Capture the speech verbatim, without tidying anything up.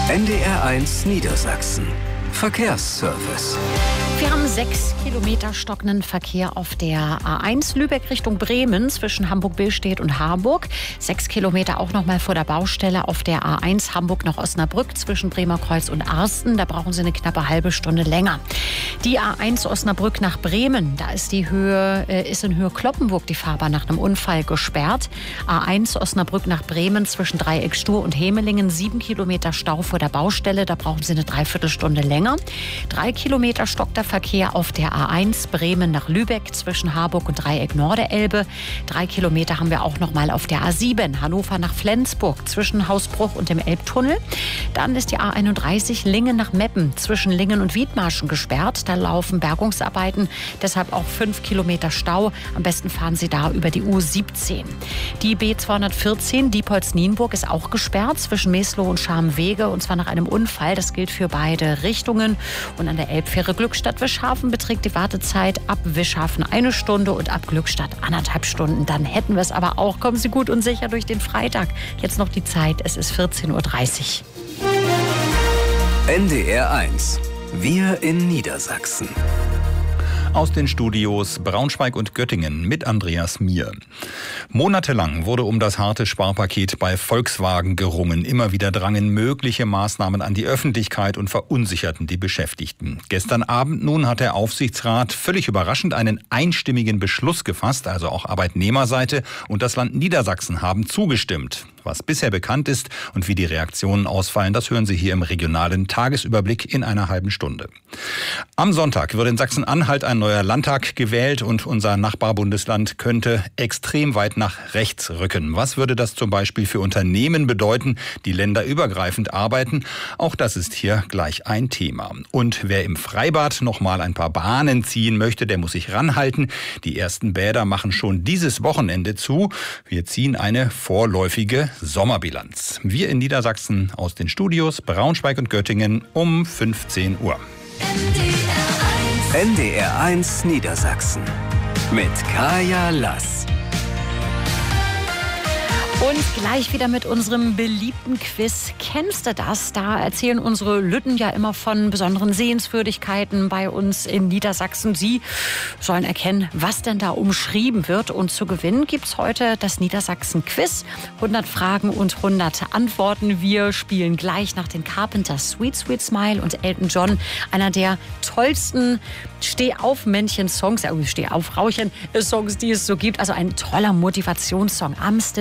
N D R eins Niedersachsen. Verkehrsservice. Wir haben sechs Kilometer stockenden Verkehr auf der A eins Lübeck Richtung Bremen zwischen Hamburg-Billstedt und Harburg. Sechs Kilometer auch noch mal vor der Baustelle auf der A eins Hamburg nach Osnabrück zwischen Bremerkreuz und Arsten. Da brauchen Sie eine knappe halbe Stunde länger. Die A eins Osnabrück nach Bremen, da ist die Höhe, äh, ist in Höhe Cloppenburg die Fahrbahn nach einem Unfall gesperrt. A eins Osnabrück nach Bremen zwischen Dreieck Stur und Hemelingen. Sieben Kilometer Stau vor der Baustelle. Da brauchen Sie eine Dreiviertelstunde länger. Drei Kilometer stockt der Verkehr auf der A eins Bremen nach Lübeck zwischen Harburg und Dreieck Norderelbe. Drei Kilometer haben wir auch noch mal auf der A sieben Hannover nach Flensburg zwischen Hausbruch und dem Elbtunnel. Dann ist die A einunddreißig Lingen nach Meppen zwischen Lingen und Wiedmarschen gesperrt. Da laufen Bergungsarbeiten, deshalb auch fünf Kilometer Stau. Am besten fahren Sie da über die U siebzehn. Die B zweihundertvierzehn Diepholz-Nienburg ist auch gesperrt zwischen Meslow und Scharmwege, und zwar nach einem Unfall. Das gilt für beide Richtungen. Und an der Elbfähre Glückstadt-Wischhafen beträgt die Wartezeit ab Wischhafen eine Stunde und ab Glückstadt anderthalb Stunden. Dann hätten wir es aber auch. Kommen Sie gut und sicher durch den Freitag. Jetzt noch die Zeit. Es ist vierzehn Uhr dreißig. N D R eins. Wir in Niedersachsen. Aus den Studios Braunschweig und Göttingen mit Andreas Mier. Monatelang wurde um das harte Sparpaket bei Volkswagen gerungen. Immer wieder drangen mögliche Maßnahmen an die Öffentlichkeit und verunsicherten die Beschäftigten. Gestern Abend nun hat der Aufsichtsrat völlig überraschend einen einstimmigen Beschluss gefasst, also auch Arbeitnehmerseite und das Land Niedersachsen haben zugestimmt. Was bisher bekannt ist und wie die Reaktionen ausfallen, das hören Sie hier im regionalen Tagesüberblick in einer halben Stunde. Am Sonntag wird in Sachsen-Anhalt ein neuer Landtag gewählt und unser Nachbarbundesland könnte extrem weit nach rechts rücken. Was würde das zum Beispiel für Unternehmen bedeuten, die länderübergreifend arbeiten? Auch das ist hier gleich ein Thema. Und wer im Freibad noch mal ein paar Bahnen ziehen möchte, der muss sich ranhalten. Die ersten Bäder machen schon dieses Wochenende zu. Wir ziehen eine vorläufige Sommerbilanz. Wir in Niedersachsen aus den Studios Braunschweig und Göttingen um fünfzehn Uhr. N D R eins Niedersachsen mit Kaya Lass. Und gleich wieder mit unserem beliebten Quiz. Kennst du das? Da erzählen unsere Lütten ja immer von besonderen Sehenswürdigkeiten bei uns in Niedersachsen. Sie sollen erkennen, was denn da umschrieben wird. Und zu gewinnen gibt's heute das Niedersachsen-Quiz. hundert Fragen und hundert Antworten. Wir spielen gleich nach den Carpenters Sweet Sweet Smile und Elton John. Einer der tollsten Steh-auf-Männchen-Songs, äh, Steh-auf-Rauchen-Songs, die es so gibt. Also ein toller Motivationssong. Amstel